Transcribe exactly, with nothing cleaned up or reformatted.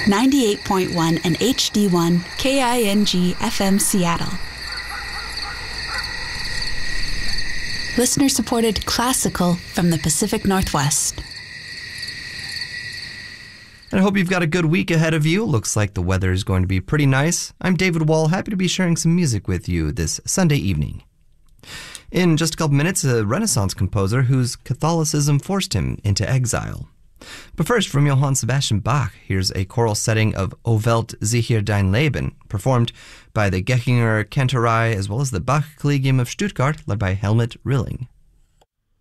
ninety-eight point one and H D one K I N G F M Seattle. Listener-supported classical from the Pacific Northwest. And I hope you've got a good week ahead of you. Looks like the weather is going to be pretty nice. I'm David Wall, happy to be sharing some music with you this Sunday evening. In just a couple minutes, a Renaissance composer whose Catholicism forced him into exile. But first, from Johann Sebastian Bach, here's a choral setting of O Welt, sicher dein Leben, performed by the Gechinger Kantorei as well as the Bach Collegium of Stuttgart, led by Helmut Rilling.